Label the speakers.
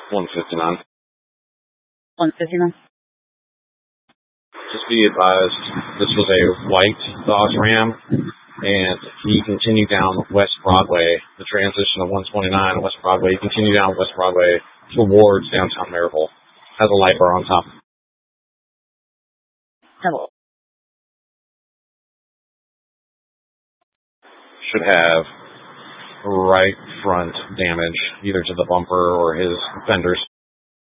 Speaker 1: 159.
Speaker 2: 159.
Speaker 1: Just be advised, this was a white Dodge Ram, and he continued down West Broadway, the transition of 129 West Broadway. He continued down West Broadway towards downtown Maryville. Has a light bar on top.
Speaker 2: Hello.
Speaker 1: Should have right front damage, either to the bumper or his fenders.